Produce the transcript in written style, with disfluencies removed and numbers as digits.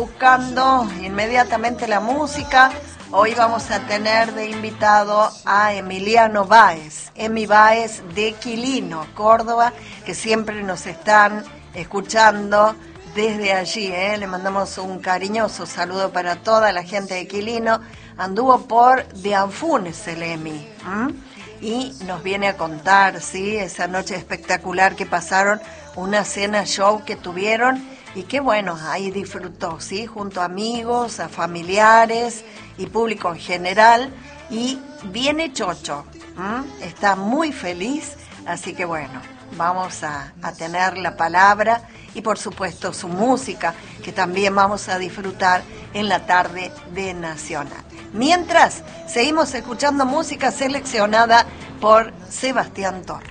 Buscando inmediatamente la música. Hoy vamos a tener de invitado a Emiliano Báez, Emi Báez de Quilino, Córdoba, que siempre nos están escuchando desde allí. Le mandamos un cariñoso saludo para toda la gente de Quilino. Anduvo por de Anfunes el Emi, y nos viene a contar, ¿sí?, esa noche espectacular que pasaron, una cena show que tuvieron. Y qué bueno, ahí disfrutó, ¿sí? Junto a amigos, a familiares y público en general. Y viene chocho, está muy feliz, así que bueno, vamos a tener la palabra y por supuesto su música, que también vamos a disfrutar en la tarde de Nacional. Mientras, seguimos escuchando música seleccionada por Sebastián Torres.